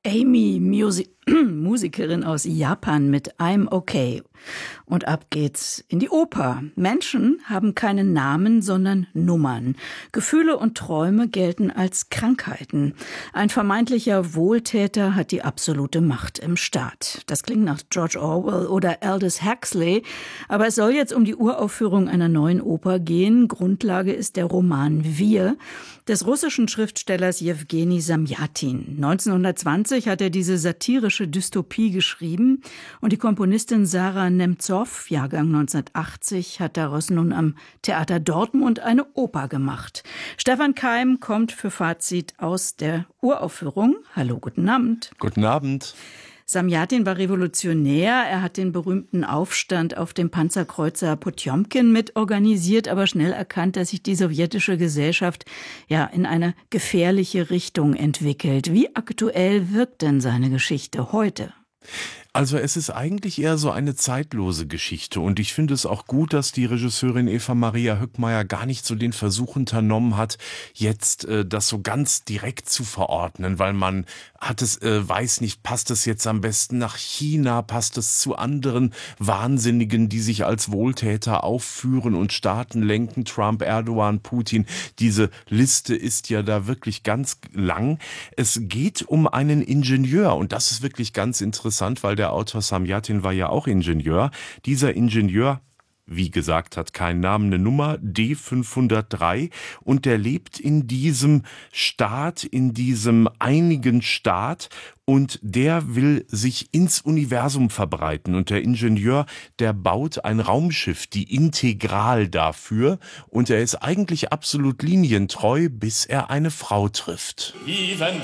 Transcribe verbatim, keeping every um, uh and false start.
Amy, Musi- Musikerin aus Japan mit I'm Okay. Und ab geht's in die Oper. Menschen haben keine Namen, sondern Nummern. Gefühle und Träume gelten als Krankheiten. Ein vermeintlicher Wohltäter hat die absolute Macht im Staat. Das klingt nach George Orwell oder Aldous Huxley. Aber es soll jetzt um die Uraufführung einer neuen Oper gehen. Grundlage ist der Roman Wir des russischen Schriftstellers Jewgeni Samjatin. neunzehnhundertzwanzig hat er diese satirische Dystopie geschrieben und die Komponistin Sarah Nemtsov, Jahrgang neunzehnhundertachtzig, hat daraus nun am Theater Dortmund eine Oper gemacht. Stefan Keim kommt für Fazit aus der Uraufführung. Hallo, guten Abend. Guten Abend. Samjatin war revolutionär. Er hat den berühmten Aufstand auf dem Panzerkreuzer Potjomkin mitorganisiert, aber schnell erkannt, dass sich die sowjetische Gesellschaft ja in eine gefährliche Richtung entwickelt. Wie aktuell wirkt denn seine Geschichte heute? Also es ist eigentlich eher so eine zeitlose Geschichte und ich finde es auch gut, dass die Regisseurin Eva Maria Höckmayer gar nicht so den Versuch unternommen hat, jetzt äh, das so ganz direkt zu verordnen, weil man hat es, äh, weiß nicht, passt es jetzt am besten nach China, passt es zu anderen Wahnsinnigen, die sich als Wohltäter aufführen und Staaten lenken, Trump, Erdogan, Putin. Diese Liste ist ja da wirklich ganz lang. Es geht um einen Ingenieur und das ist wirklich ganz interessant, weil der Der Autor Samjatin war ja auch Ingenieur. Dieser Ingenieur, wie gesagt, hat keinen Namen, eine Nummer, D fünfhundertdrei, und der lebt in diesem Staat, in diesem einigen Staat, und der will sich ins Universum verbreiten. Und der Ingenieur, der baut ein Raumschiff, die Integral dafür, und er ist eigentlich absolut linientreu, bis er eine Frau trifft. Even